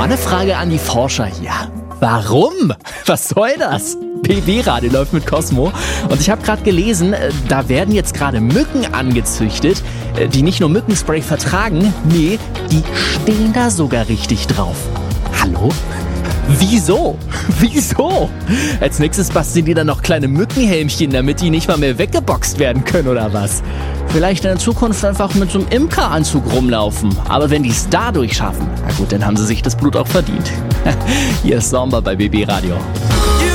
Mal eine Frage an die Forscher hier. Warum? Was soll das? BB-Radio läuft mit Cosmo und ich habe gerade gelesen, da werden jetzt gerade Mücken angezüchtet, die nicht nur Mückenspray vertragen, nee, die stehen da sogar richtig drauf. Hallo? Wieso? Wieso? Als nächstes basteln die dann noch kleine Mückenhelmchen, damit die nicht mal mehr weggeboxt werden können oder was? Vielleicht in der Zukunft einfach mit so einem Imkeranzug rumlaufen. Aber wenn die es dadurch schaffen, na gut, dann haben sie sich das Blut auch verdient. Hier ist Sommer bei BB Radio.